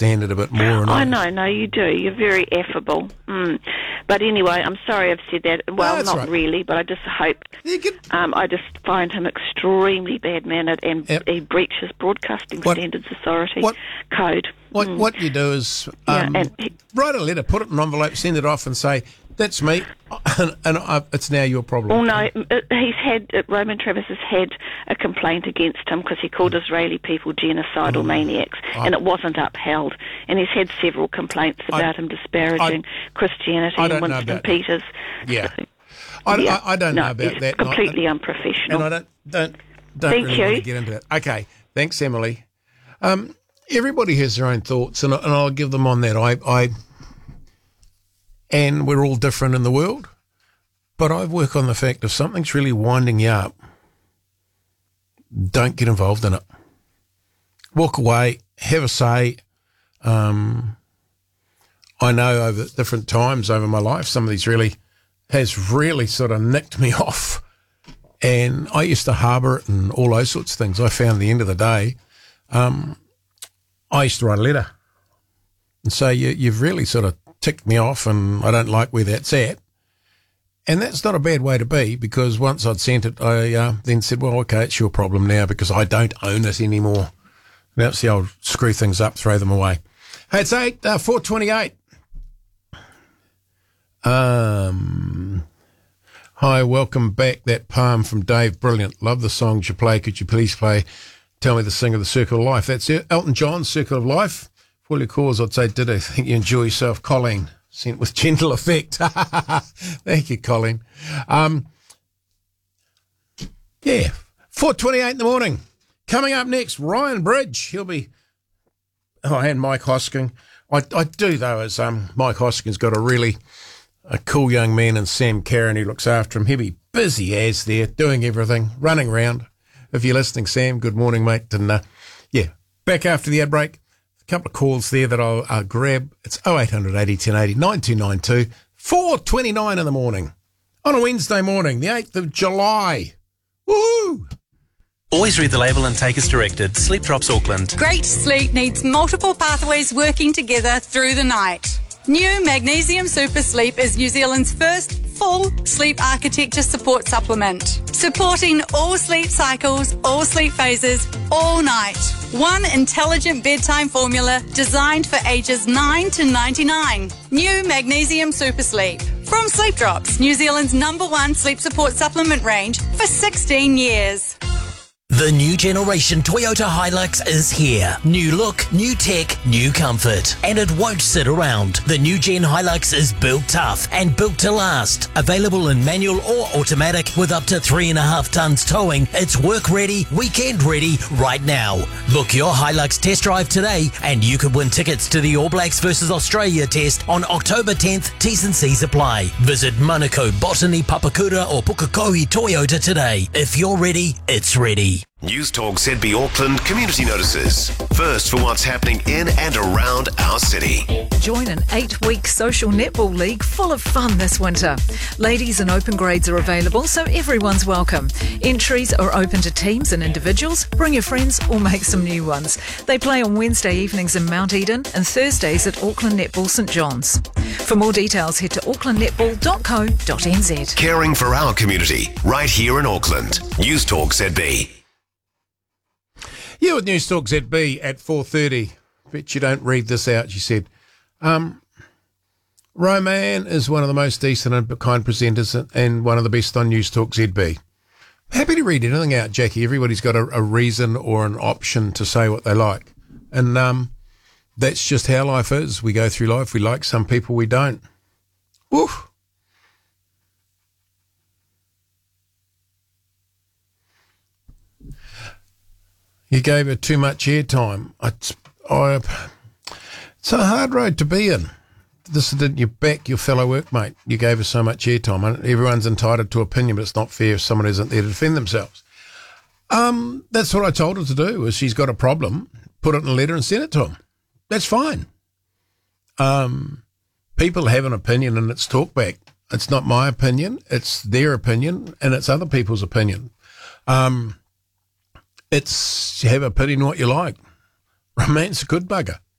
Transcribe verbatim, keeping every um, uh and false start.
understand it a bit more. And I know, no, you do. You're very affable. Mm. But anyway, I'm sorry I've said that. Well, No, that's not right. really, but I just hope. You can- Um, I just find him extremely bad-mannered, and Yep. he breaches Broadcasting What- Standards Authority what- code. What Mm. what you do is Yeah, um, and he- write a letter, put it in an envelope, send it off, and say, "That's me, and, and I, it's now your problem." Well, no, it- he's had, uh, Roman Travis has had a complaint against him because he called Israeli people genocidal maniacs, Oh. and it wasn't upheld. And he's had several complaints about him disparaging Christianity I and don't know Winston about that. Peters. Yeah. I, Yeah. I, I don't no, know about he's that. completely and unprofessional. I, and I don't don't don't Thank really you. want to get into that. Okay, thanks, Emily. Um, everybody has their own thoughts, and, I- and I'll give them on that. I, I and we're all different in the world, but I work on the fact if something's really winding you up, don't get involved in it. Walk away, have a say. Um, I know over different times over my life, some of these really has really sort of nicked me off. And I used to harbour it and all those sorts of things. I found at the end of the day, um, I used to write a letter and say, you, you've really sort of ticked me off and I don't like where that's at. And that's not a bad way to be, because once I'd sent it, I uh, then said, well, okay, it's your problem now because I don't own it anymore. That's the old screw things up, throw them away. Hey, it's eight, uh, four twenty-eight. Um, hi, welcome back. That poem from Dave, brilliant. Love the songs you play. Could you please play Tell Me the Singer of the Circle of Life? That's it. Elton John's Circle of Life. For all your calls, I'd say, did I think you enjoy yourself? Colleen, sent with gentle effect. Thank you, Colleen. Um, yeah, four twenty-eight in the morning. Coming up next, Ryan Bridge. He'll be... Oh, and Mike Hosking. I, I do, though, as um, Mike Hosking's got a really a cool young man and Sam Karen who looks after him. He'll be busy as there, doing everything, running around. If you're listening, Sam, good morning, mate. And, uh, yeah, back after the ad break. A couple of calls there that I'll uh, grab. It's oh eight hundred eighty ten eighty, nine two nine two, four twenty-nine in the morning. On a Wednesday morning, the eighth of July. Woo! Always read the label and take as directed. Sleep Drops Auckland. Great sleep needs multiple pathways working together through the night. New Magnesium Super Sleep is New Zealand's first full sleep architecture support supplement, supporting all sleep cycles, all sleep phases, all night. One intelligent bedtime formula designed for ages nine to ninety-nine. New Magnesium Super Sleep. From Sleep Drops, New Zealand's number one sleep support supplement range for sixteen years. The new generation Toyota Hilux is here. New look, new tech, new comfort. And it won't sit around. The new Gen Hilux is built tough and built to last. Available in manual or automatic with up to three and a half tons towing. It's work ready, weekend ready right now. Book your Hilux test drive today and you could win tickets to the All Blacks versus Australia test on October tenth. T's and C's apply. Visit Manukau, Botany, Papakura or Pukekohe Toyota today. If you're ready, it's ready. News Talk Z B Auckland community notices. First for what's happening in and around our city. Join an eight-week social netball league full of fun this winter. Ladies and open grades are available, so everyone's welcome. Entries are open to teams and individuals. Bring your friends or make some new ones. They play on Wednesday evenings in Mount Eden and Thursdays at Auckland Netball St John's. For more details, head to auckland netball dot co dot n z. Caring for our community right here in Auckland. News Talk Z B. Yeah, with News Talk Z B at four thirty. Bet you don't read this out, she said. Um, Roman is one of the most decent and kind presenters and one of the best on News Talk Z B. Happy to read anything out, Jackie. Everybody's got a, a reason or an option to say what they like. And um, that's just how life is. We go through life. We like some people, we don't. Woof. You gave her too much airtime. It's, I, it's a hard road to be in. This didn't you back your fellow workmate. You gave her so much airtime. Everyone's entitled to opinion, but it's not fair if someone isn't there to defend themselves. Um, that's what I told her to do. Is she's got a problem, put it in a letter and send it to him. That's fine. Um, people have an opinion and it's talkback. It's not my opinion. It's their opinion and it's other people's opinion. Um, It's have opinion what you like. Roman's a good bugger.